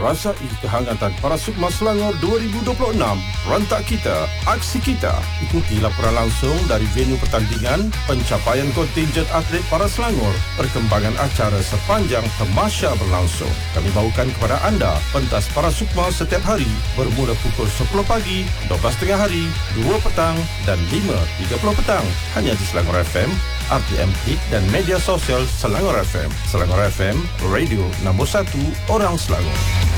Rasai kehangatan para Sukma Selangor 2026. Rentak kita, aksi kita. Ikuti laporan langsung dari venue pertandingan, pencapaian kontinjen atlet para Selangor, perkembangan acara sepanjang temasya berlangsung. Kami bawakan kepada anda pentas para Sukma setiap hari bermula pukul 10 pagi, 12 tengah hari, 2 petang dan 5.30 petang. Hanya di Selangor FM, RTM Hit dan media sosial Selangor FM. Selangor FM, radio nombor 1 orang Selangor.